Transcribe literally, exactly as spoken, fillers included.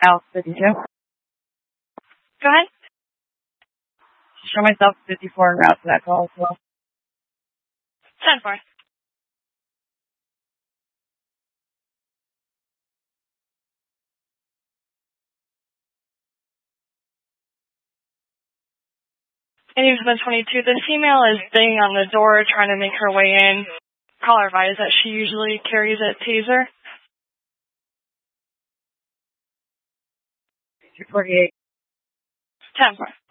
House fifty-two. Go ahead. Show myself fifty-four and route to that call as well. ten four. Amusement twenty-two, the female is banging on the door, trying to make her way in. Caller advised that she usually carries a taser. two forty-eight. ten four.